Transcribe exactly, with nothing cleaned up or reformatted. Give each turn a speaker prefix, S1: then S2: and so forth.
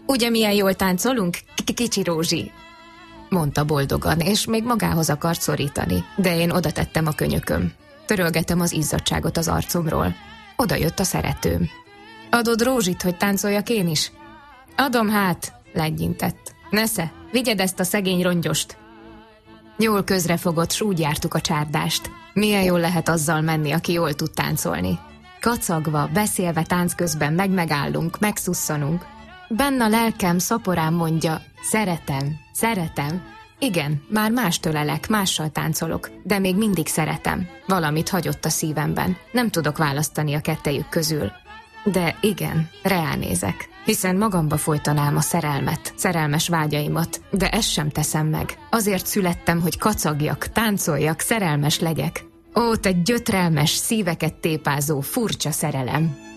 S1: Ugye milyen jól táncolunk, kicsi Rózsi? Mondta boldogan, és még magához akart szorítani, de én oda tettem a könyököm. Törölgetem az izzadságot az arcomról. Oda jött a szeretőm. Adod Rózsit, hogy táncoljak én is? Adom hát, legyintett. Nesze, vigyed ezt a szegény rongyost. Jól közrefogott, s úgy jártuk a csárdást. Milyen jól lehet azzal menni, aki jól tud táncolni. Kacagva, beszélve tánc közben megmegállunk, megszusszanunk. Benn a lelkem szaporán mondja, szeretem, szeretem. Igen, már mást ölelek, mással táncolok, de még mindig szeretem. Valamit hagyott a szívemben. Nem tudok választani a kettejük közül. De igen, reálnézek, hiszen magamba folytanám a szerelmet, szerelmes vágyaimat, de ezt sem teszem meg. Azért születtem, hogy kacagjak, táncoljak, szerelmes legyek. Ó, te gyötrelmes, szíveket tépázó, furcsa szerelem!